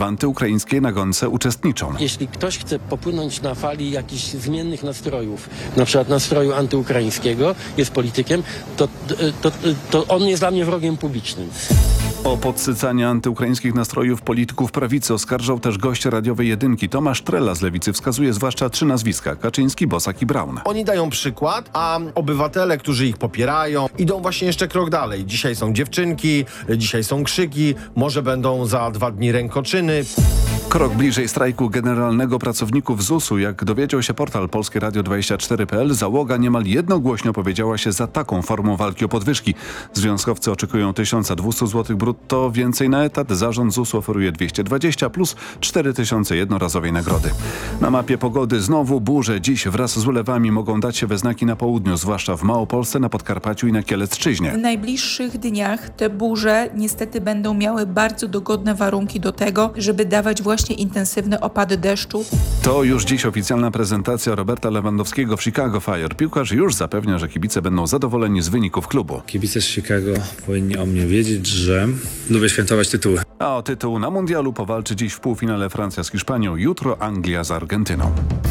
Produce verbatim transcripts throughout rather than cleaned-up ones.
W antyukraińskiej nagonce uczestniczą. Jeśli ktoś chce popłynąć na fali jakichś zmiennych nastrojów, na przykład nastroju antyukraińskiego, jest politykiem, to, to, to on jest dla mnie wrogiem publicznym. O podsycanie antyukraińskich nastrojów polityków prawicy oskarżał też gość radiowej Jedynki. Tomasz Trela z Lewicy wskazuje zwłaszcza trzy nazwiska: Kaczyński, Bosak i Braun. Oni dają przykład, a obywatele, którzy ich popierają, idą właśnie jeszcze krok dalej. Dzisiaj są dziewczynki, dzisiaj są krzyki, może będą za dwa dni rękoczyny. Krok bliżej strajku generalnego pracowników Z U S-u. Jak dowiedział się portal Polskie Radio dwadzieścia cztery kropka p l, załoga niemal jednogłośnie opowiedziała się za taką formą walki o podwyżki. Związkowcy oczekują tysiąc dwieście złotych brutto więcej na etat. Zarząd Z U S oferuje dwieście dwadzieścia plus cztery tysiące jednorazowej nagrody. Na mapie pogody znowu burze. Dziś wraz z ulewami mogą dać się we znaki na południu, zwłaszcza w Małopolsce, na Podkarpaciu i na Kielecczyźnie. W najbliższych dniach te burze niestety będą miały bardzo dogodne warunki do tego, żeby dawać właśnie intensywne opady deszczu. To już dziś oficjalna prezentacja Roberta Lewandowskiego w Chicago Fire. Piłkarz już zapewnia, że kibice będą zadowoleni z wyników klubu. Kibice z Chicago powinni o mnie wiedzieć, że lubię świętować tytuły. A o tytuł na mundialu powalczy dziś w półfinale Francja z Hiszpanią, jutro Anglia z Argentyną.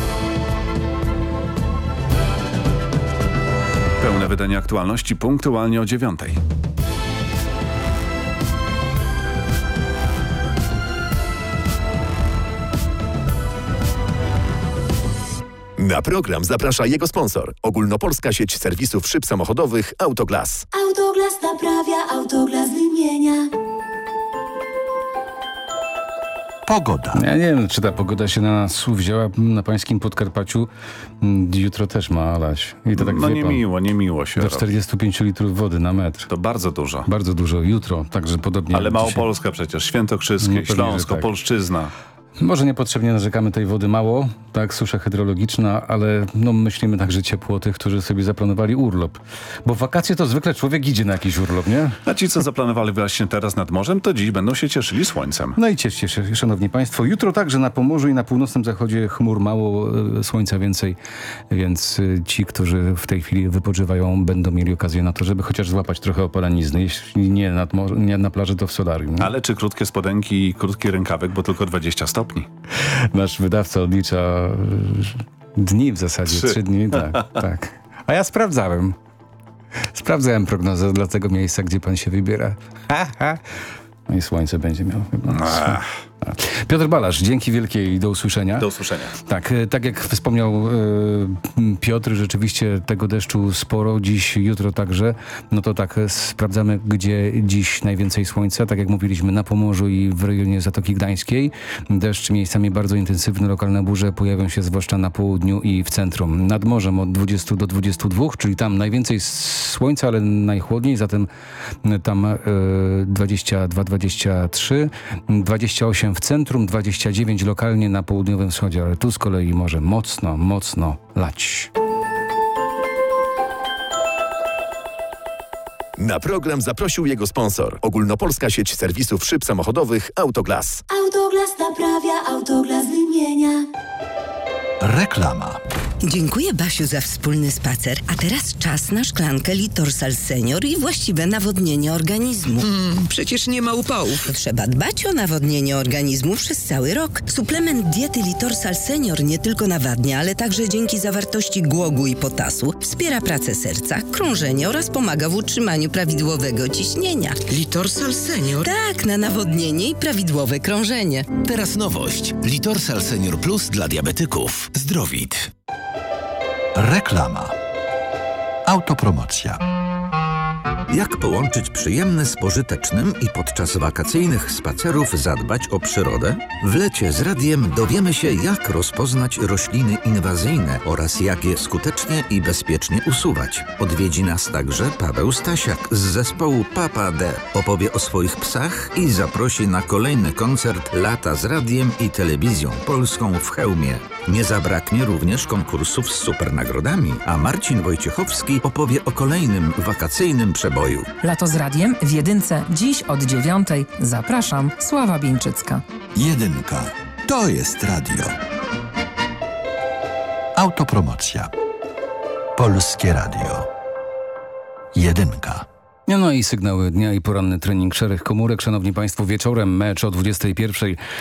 Pełne wydanie aktualności punktualnie o dziewiątej. Na program zaprasza jego sponsor. Ogólnopolska sieć serwisów szyb samochodowych Autoglas. Autoglas naprawia, Autoglas wymienia. Pogoda. Ja nie wiem, czy ta pogoda się na nas wzięła na pańskim Podkarpaciu. Jutro też ma lać. I to tak no wie nie pan, miło, nie miło się do robi. czterdziestu pięciu litrów wody na metr. To bardzo dużo. Bardzo dużo. Jutro, także podobnie. Ale jak dzisiaj. Małopolska przecież, Świętokrzyskie, No pewnie, Śląsko, tak. Polszczyzna. Może niepotrzebnie narzekamy tej wody mało, tak, susza hydrologiczna, ale no myślimy także ciepło o tych, którzy sobie zaplanowali urlop. Bo w wakacje to zwykle człowiek idzie na jakiś urlop, nie? A ci, co zaplanowali właśnie teraz nad morzem, to dziś będą się cieszyli słońcem. No i cieszcie się, szanowni państwo. Jutro także na Pomorzu i na północnym zachodzie chmur mało, e, słońca więcej, więc e, ci, którzy w tej chwili wypoczywają, będą mieli okazję na to, żeby chociaż złapać trochę opalenizny. Jeśli nie, nad morze, nie na plaży, to w solarium. Nie? Ale czy krótkie spodenki i krótki rękawek, bo tylko dwadzieścia stopni. Nasz wydawca odlicza e, dni w zasadzie, Trzy. trzy dni, tak, tak. A ja sprawdzałem. Sprawdzałem prognozę dla tego miejsca, gdzie pan się wybiera. Ha, ha. No i słońce będzie miał chyba. Ach. Piotr Balasz, dzięki wielkie i do usłyszenia. Do usłyszenia. Tak, e, tak jak wspomniał e, Piotr, rzeczywiście tego deszczu sporo, dziś, jutro także. No to tak, e, sprawdzamy, gdzie dziś najwięcej słońca. Tak jak mówiliśmy, na Pomorzu i w rejonie Zatoki Gdańskiej. Deszcz miejscami bardzo intensywny, lokalne burze pojawią się zwłaszcza na południu i w centrum. Nad morzem od dwudziestu do dwudziestu dwóch, czyli tam najwięcej słońca, ale najchłodniej, zatem tam e, dwadzieścia dwa dwadzieścia trzy, dwadzieścia osiem w centrum, dwadzieścia dziewięć lokalnie na południowym wschodzie, ale tu z kolei może mocno, mocno lać. Na program zaprosił jego sponsor. Ogólnopolska sieć serwisów szyb samochodowych Autoglas. Autoglas naprawia, Autoglas wymienia. Reklama. Dziękuję, Basiu, za wspólny spacer. A teraz czas na szklankę Litorsal Senior i właściwe nawodnienie organizmu. Mm, przecież nie ma upałów. Trzeba dbać o nawodnienie organizmu przez cały rok. Suplement diety Litorsal Senior nie tylko nawadnia, ale także dzięki zawartości głogu i potasu wspiera pracę serca, krążenie oraz pomaga w utrzymaniu prawidłowego ciśnienia. Litorsal Senior? Tak, na nawodnienie i prawidłowe krążenie. Teraz nowość. Litorsal Senior Plus dla diabetyków. Zdrowit. Reklama. Autopromocja. Jak połączyć przyjemne z pożytecznym i podczas wakacyjnych spacerów zadbać o przyrodę? W lecie z radiem dowiemy się, jak rozpoznać rośliny inwazyjne oraz jak je skutecznie i bezpiecznie usuwać. Odwiedzi nas także Paweł Stasiak z zespołu Papa D. Opowie o swoich psach i zaprosi na kolejny koncert Lata z radiem i telewizją polską w Chełmie. Nie zabraknie również konkursów z supernagrodami, a Marcin Wojciechowski opowie o kolejnym wakacyjnym przeboju. Lato z radiem w Jedynce. Dziś od dziewiątej. Zapraszam, Sława Bieńczycka. Jedynka. To jest radio. Autopromocja. Polskie Radio. Jedynka. No i sygnały dnia i poranny trening szarych komórek. Szanowni Państwo, wieczorem mecz o dwudziestej pierwszej.